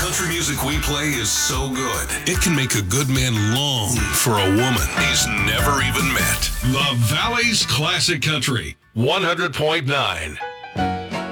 country music we play is so good, it can make a good man long for a woman he's never even met. The Valley's Classic Country, 100.9.